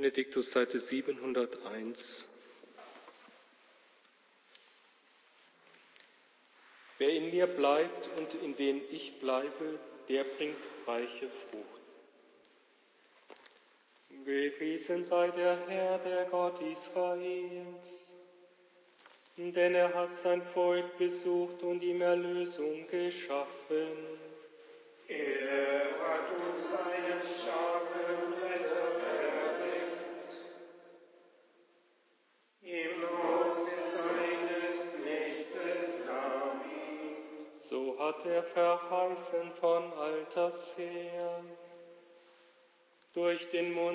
Benediktus, Seite 701. Wer in mir bleibt und in wem ich bleibe, der bringt reiche Frucht. Gepriesen sei der Herr, der Gott Israels, denn er hat sein Volk besucht und ihm Erlösung geschaffen. Er hat uns seinen starken Retter erweckt, im Hause seines Knechtes David. So hat er verheißen von alters her, durch den Mund